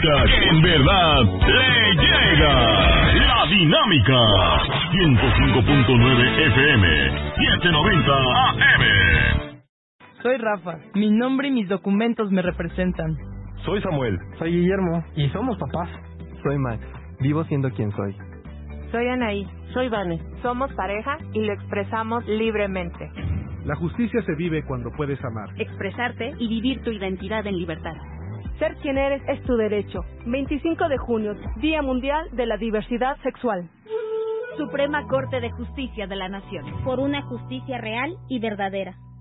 música que en verdad le llega. La Dinámica. 105.9 FM. 790 AM. Soy Rafa. Mi nombre y mis documentos me representan. Soy Samuel. Soy Guillermo. Y somos papás. Soy Max. Vivo siendo quien soy. Soy Anaí. Soy Vane. Somos pareja y lo expresamos libremente. La justicia se vive cuando puedes amar. Expresarte y vivir tu identidad en libertad. Ser quien eres es tu derecho. 25 de junio, Día Mundial de la Diversidad Sexual. Suprema Corte de Justicia de la Nación. Por una justicia real y verdadera.